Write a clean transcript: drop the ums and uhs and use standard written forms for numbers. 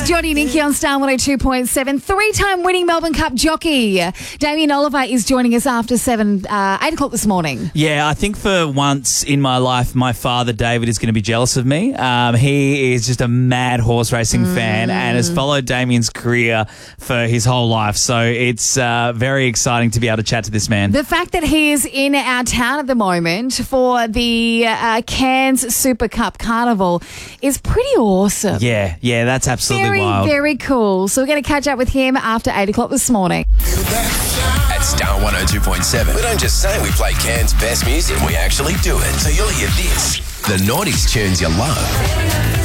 Jodie Nikki on Star 102.7. Three-time winning Melbourne Cup jockey Damien Oliver is joining us after 8 o'clock this morning. Yeah, I think for once in my life, my father, David, is going to be jealous of me. He is just a mad horse racing fan and has followed Damien's career for his whole life. So it's very exciting to be able to chat to this man. The fact that he is in our town at the moment for the Cairns Super Cup Carnival is pretty awesome. Yeah, that's absolutely wild. Very cool. So we're going to catch up with him after 8 o'clock this morning. At Star 102.7, we don't just say we play Cairns' best music, we actually do it. So you'll hear this, the 90s tunes you love.